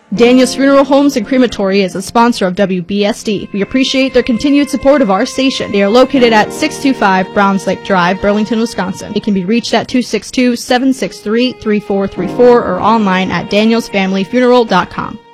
Daniels Funeral Homes and Crematory is a sponsor of WBSD. We appreciate their continued support of our station. They are located at 625 Browns Lake Drive, Burlington, Wisconsin. It can be reached at 262-763-3434 or online at danielsfamilyfuneral.com.